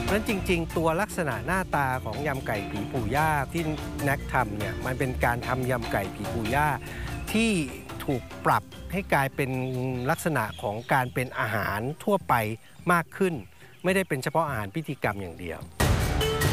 นั้นจริงๆตัวลักษณะหน้าตาของยำไก่ผีปู่ย่าที่แน็กทำเนี่ยมันเป็นการทำยำไก่ผีปู่ย่าที่ถูกปรับให้กลายเป็นลักษณะของการเป็นอาหารทั่วไปมากขึ้นไม่ได้เป็นเฉพาะอาหารพิธีกรรมอย่างเดียว